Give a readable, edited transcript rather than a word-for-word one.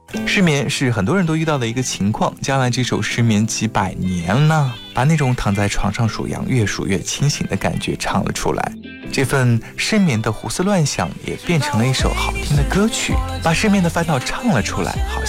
失眠是很多人都遇到的一个情况，加完这首失眠几百年呢，把那种躺在床上数羊越数越清醒的感觉唱了出来。这份失眠的胡思乱想也变成了一首好听的歌曲，把失眠的烦恼唱了出来，好